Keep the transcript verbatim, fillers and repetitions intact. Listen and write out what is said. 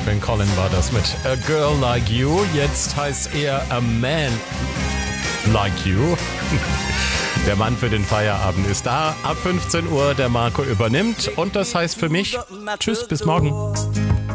Edwin Collin war das mit A Girl Like You. Jetzt heißt er A Man Like You. Der Mann für den Feierabend ist da. Ab fünfzehn Uhr der Marco übernimmt. Und das heißt für mich, tschüss, bis morgen.